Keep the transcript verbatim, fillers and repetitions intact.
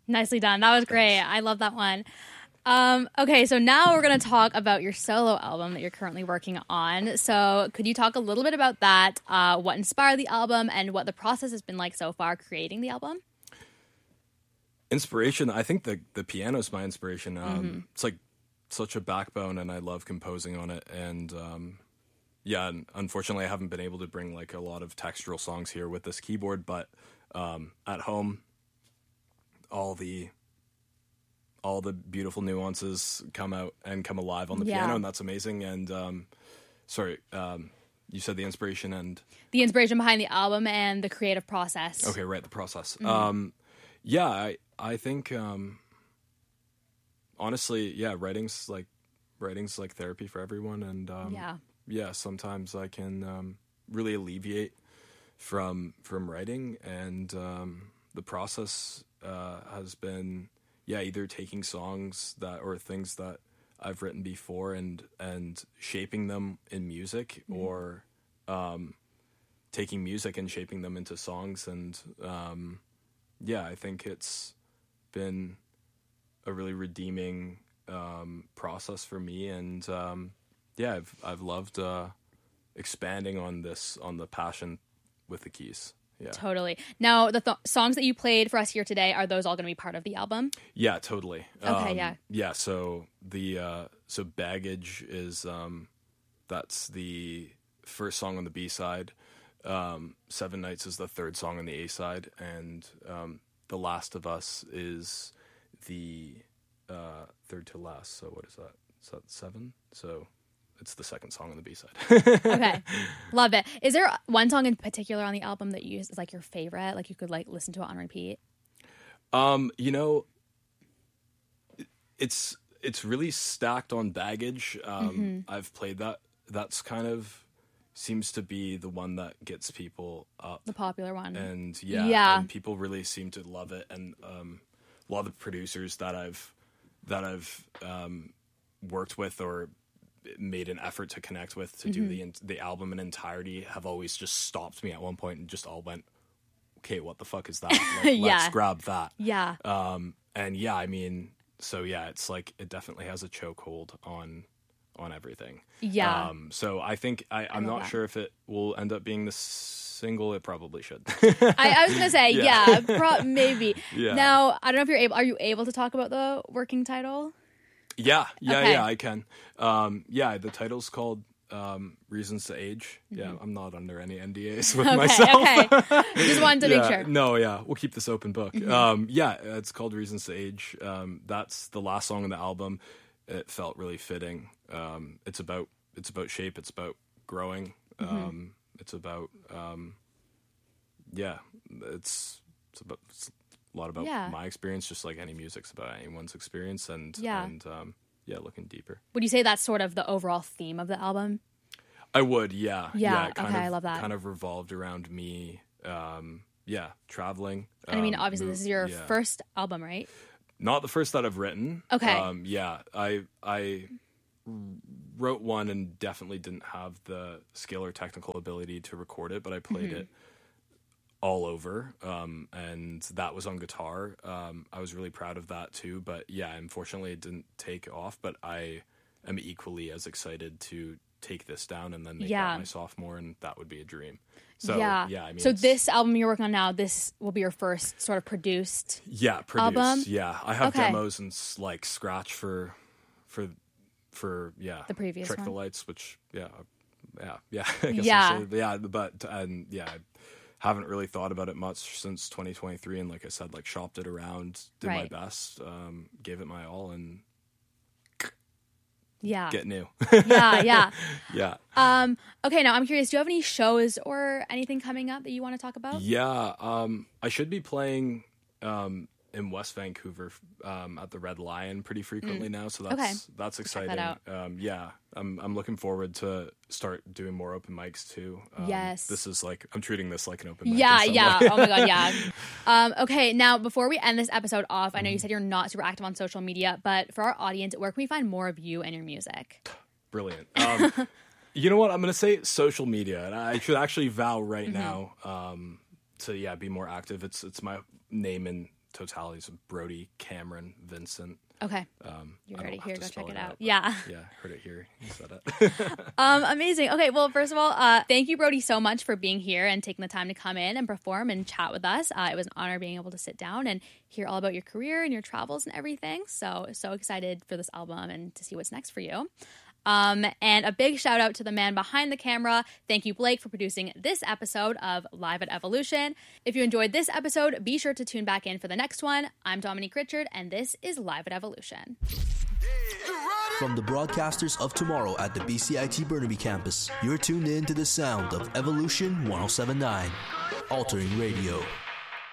Nicely done. That was great. I love that one. Um, okay, so now we're going to talk about your solo album that you're currently working on. So could you talk a little bit about that, uh, what inspired the album, and what the process has been like so far creating the album? Inspiration, I think the, the piano's my inspiration. Um, mm-hmm. It's like such a backbone, and I love composing on it. And um, yeah, and unfortunately I haven't been able to bring like a lot of textural songs here with this keyboard, but um, at home, all the... all the beautiful nuances come out and come alive on the yeah. piano, and that's amazing. And um, sorry, um, you said the inspiration and... The inspiration behind the album and the creative process. Okay, right, the process. Mm-hmm. Um, yeah, I I think, um, honestly, yeah, writing's like, writing's like therapy for everyone. And um, yeah. yeah, sometimes I can um, really alleviate from, from writing. And um, the process uh, has been... yeah, either taking songs that or things that I've written before and and shaping them in music, mm-hmm. or um, taking music and shaping them into songs. And um, yeah, I think it's been a really redeeming um, process for me. And um, yeah, I've I've loved uh, expanding on this on the passion with the keys. Yeah. Totally. Now, the th- songs that you played for us here today, are those all going to be part of the album? Yeah, totally. Okay, um, yeah. Yeah, so the uh, so Baggage is um, that's the first song on the B side. Um, Seven Nights is the third song on the A side, and um, The Last of Us is the uh, third to last. So what is that? Is that seven? So it's the second song on the B side. Okay. Love it. Is there one song in particular on the album that you use is like your favorite? Like you could like listen to it on repeat? Um, you know, it's it's really stacked on Baggage. Um, mm-hmm. I've played that. That's kind of seems to be the one that gets people up. The popular one. And yeah, yeah. and people really seem to love it. And um, a lot of the producers that I've that I've um, worked with or made an effort to connect with to mm-hmm. do the the album in entirety have always just stopped me at one point and just all went, okay, what the fuck is that? Like, yeah. Let's grab that. Yeah. Um, and yeah, I mean, so yeah, it's like it definitely has a chokehold on on everything. Yeah. Um, so I think I, I'm I not that. sure if it will end up being the single. It probably should. I, I was gonna say yeah, yeah pro- maybe. Yeah. Now I don't know if you're able. Are you able to talk about the working title? Yeah, yeah, okay. yeah, I can. Um, yeah, the title's called um, Reasons to Age. Mm-hmm. Yeah, I'm not under any N D As with okay, myself. Okay, just wanted to yeah, make sure. No, yeah, we'll keep this open book. Mm-hmm. Um, yeah, it's called Reasons to Age. Um, that's the last song on the album. It felt really fitting. Um, it's about it's about shape. It's about growing. Mm-hmm. Um, it's about um, yeah. It's it's about. It's, a lot about yeah. my experience, just like any music's about anyone's experience, and yeah. and um, yeah, looking deeper. Would you say that's sort of the overall theme of the album? I would, yeah, yeah. yeah it kind okay, of, I love that. Kind of revolved around me, um, yeah, traveling. And I mean, um, obviously, move, this is your yeah. first album, right? Not the first that I've written. Okay. Um, yeah, I I wrote one and definitely didn't have the skill or technical ability to record it, but I played mm-hmm. it all over, um, and that was on guitar. Um, I was really proud of that too, but yeah, unfortunately it didn't take off, but I am equally as excited to take this down and then make yeah. that my sophomore, and that would be a dream. So yeah, yeah I mean, so this album you're working on now, this will be your first sort of produced yeah, produced, album? yeah. I have okay. demos and like scratch for, for, for yeah, the previous Trick one. the Lights, which yeah, yeah, yeah, I guess yeah, I'll say, yeah, but and yeah. I, haven't really thought about it much since twenty twenty-three, and like I said, like shopped it around, did right. my best, um, gave it my all, and yeah, get new. yeah, yeah, yeah. Um, okay, now I'm curious. Do you have any shows or anything coming up that you want to talk about? Yeah, um, I should be playing um, in West Vancouver um, at the Red Lion pretty frequently mm. now, so that's okay. that's exciting. Check that out. Um, yeah, I'm I'm looking forward to start doing more open mics too. Um, yes, this is like I'm treating this like an open mic. Yeah, yeah. Oh my god, yeah. Um, okay, now before we end this episode off, I know mm. you said you're not super active on social media, but for our audience, where can we find more of you and your music? Brilliant. Um, you know what? I'm going to say social media, and I should actually vow right mm-hmm. now um, to yeah be more active. It's it's my name in totalities of Brody, Cameron, Vincent. Okay. Um, You I heard don't it have here. to Go spell check it out, out. but Yeah. Yeah, heard it here. You said it. um, amazing. Okay, well, first of all, uh, thank you, Brody, so much for being here and taking the time to come in and perform and chat with us. Uh, it was an honor being able to sit down and hear all about your career and your travels and everything. So, so excited for this album and to see what's next for you. Um, and a big shout out to the man behind the camera. Thank you, Blake, for producing this episode of Live at Evolution. If you enjoyed this episode, be sure to tune back in for the next one. I'm Dominique Richard, and this is Live at Evolution. From the broadcasters of tomorrow at the B C I T Burnaby campus, you're tuned in to the sound of Evolution one oh seven point nine, altering radio.